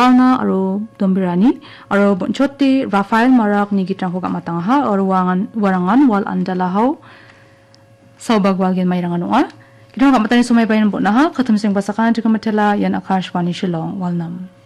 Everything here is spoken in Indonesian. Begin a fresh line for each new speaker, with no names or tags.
walna aro dombirani aro bonchote Rafael Marak ni gitrangko gamatang ha aro warangan wal andala hau saubagwal gen mairangan ong Kita gamatani sumay bayan bo na ha katumsing basakan juga matela yan Akashwani Shillong walnam.